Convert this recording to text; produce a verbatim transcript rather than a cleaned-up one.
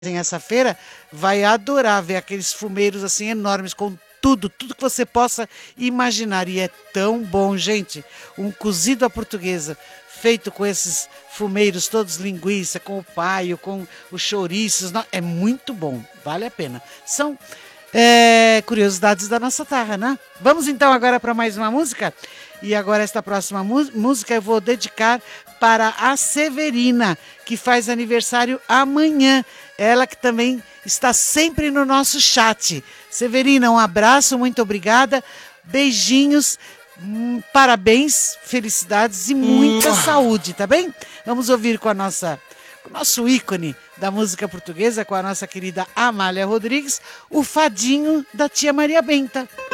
essa feira, vai adorar ver aqueles fumeiros assim enormes com tudo, tudo que você possa imaginar. E é tão bom, gente. Um cozido à portuguesa, feito com esses fumeiros todos linguiça, com o paio, com os chouriços. É muito bom, vale a pena. São é, curiosidades da nossa terra, né? Vamos então agora para mais uma música? E agora esta próxima música eu vou dedicar para a Severina, que faz aniversário amanhã. Ela que também está sempre no nosso chat. Severina, um abraço, muito obrigada. Beijinhos, hum, parabéns, felicidades e muita hum. saúde, tá bem? Vamos ouvir com a nossa, com o nosso ícone da música portuguesa, com a nossa querida Amália Rodrigues, o Fadinho da Tia Maria Benta.